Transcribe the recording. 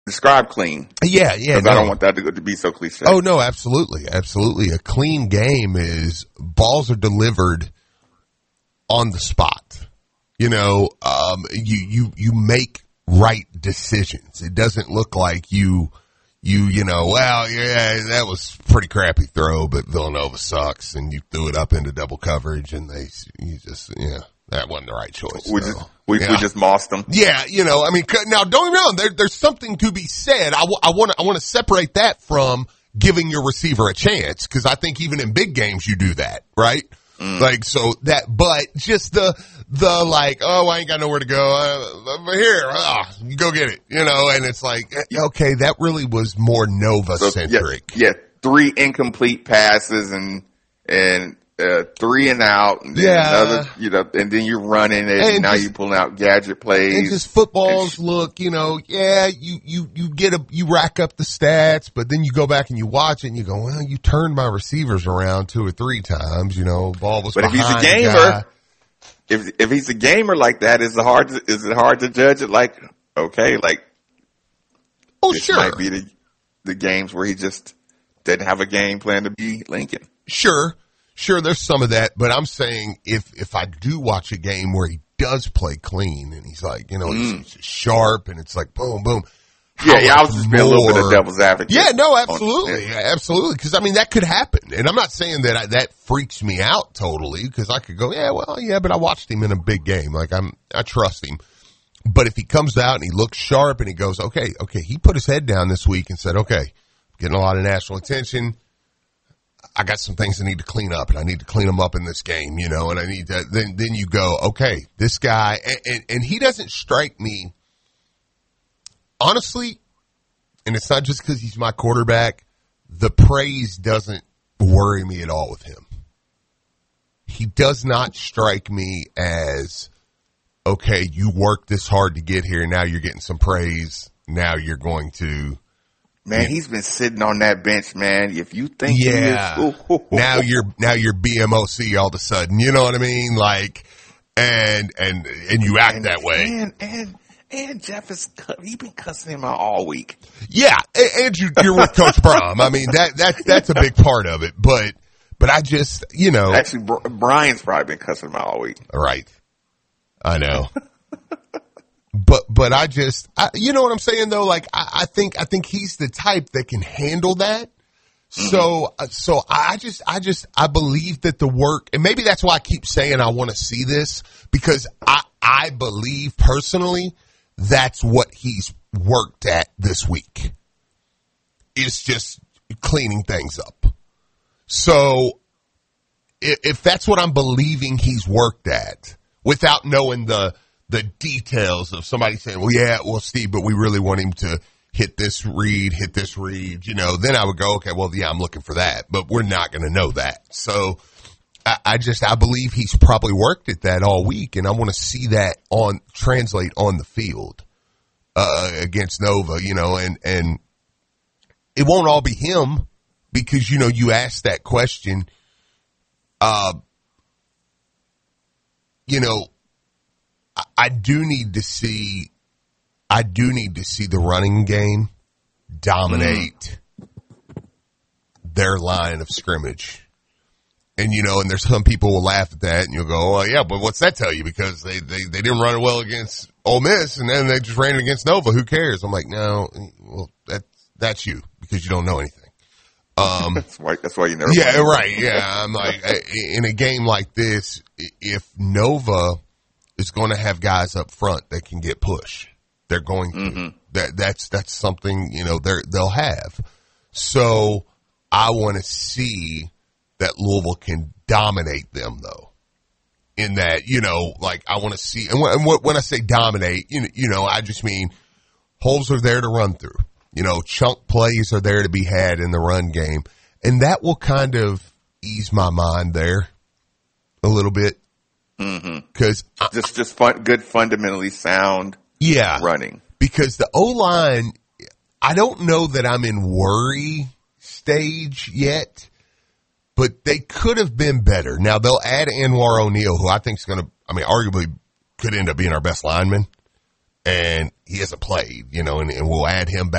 describe clean. Yeah. Because I don't want that to be so cliche. Oh, no, absolutely. Absolutely. A clean game is balls are delivered on the spot. You know, you make right decisions. It doesn't look like you know, well, yeah, that was a pretty crappy throw, but Villanova sucks, and you threw it up into double coverage, and that wasn't the right choice. We just mossed them. Yeah, you know, I mean, now don't get me wrong, there's something to be said. I want to separate that from giving your receiver a chance, because I think even in big games you do that, right? Like, so that, but just the like, oh, I ain't got nowhere to go. Here, you go get it, you know, and it's like, okay, that really was more Nova centric. So, yeah, 3 incomplete passes and 3 and out, and then another, you know, and then you're running it, and now you're pulling out gadget plays. And just footballs look, you know, you rack up the stats, but then you go back and you watch it and you go, well, you turned my receivers around 2 or 3 times, you know, ball was behind. But if he's a gamer, if he's a gamer like that, is it hard to judge it? Like, okay, like, this might be the games where he just didn't have a game plan to beat Lincoln. Sure, there's some of that, but I'm saying if I do watch a game where he does play clean and he's like, you know, he's sharp and it's like boom, boom. Yeah, I was just being a little bit of devil's advocate. Yeah, no, absolutely. Absolutely. Because, I mean, that could happen. And I'm not saying that that freaks me out totally, because I could go, but I watched him in a big game. Like, I trust him. But if he comes out and he looks sharp and he goes, okay, he put his head down this week and said, okay, getting a lot of national attention. I got some things I need to clean up, and I need to clean them up in this game, you know, and I need to, then you go, okay, this guy, and he doesn't strike me, honestly, and it's not just because he's my quarterback, the praise doesn't worry me at all with him. He does not strike me as, okay, you worked this hard to get here, now you're getting some praise, now you're going to. Man, he's been sitting on that bench, man. If you think now you're BMOC all of a sudden, you know what I mean? Like, and you act that way. And Jeff he's been cussing him out all week. Yeah, and you're with Coach Brom. I mean, that's a big part of it. But I just, you know, actually, Brian's probably been cussing him out all week. Right, I know. But you know what I'm saying though? Like, I think he's the type that can handle that. So I believe that the work, and maybe that's why I keep saying I want to see this, because I believe personally that's what he's worked at this week. It's just cleaning things up. So if that's what I'm believing he's worked at, without knowing the details of somebody saying, well, Steve, but we really want him to hit this read, you know, then I would go, okay, well, yeah, I'm looking for that, but we're not going to know that. So I believe he's probably worked at that all week, and I want to see that translate on the field, against Nova, you know, and it won't all be him, because, you know, you asked that question, you know, I do need to see the running game dominate their line of scrimmage. And, you know, and there's some people will laugh at that, and you'll go, oh, yeah, but what's that tell you? Because they didn't run it well against Ole Miss, and then they just ran it against Nova. Who cares? I'm like, no, well, that's you, because you don't know anything. That's why you never. Yeah, right. Yeah. I'm like, in a game like this, if Nova is going to have guys up front that can get push, they're going to. That's something, you know, they'll have. So I want to see that Louisville can dominate them, though. In that, you know, like, I want to see, and when I say dominate, you know, I just mean holes are there to run through. You know, chunk plays are there to be had in the run game, and that will kind of ease my mind there a little bit. Because just good, fundamentally sound. Running, because the O-line, I don't know that I'm in worry stage yet, but they could have been better. Now they'll add Anwar O'Neal, who I think is going to, I mean, arguably could end up being our best lineman, and he hasn't played, you know, and we'll add him back.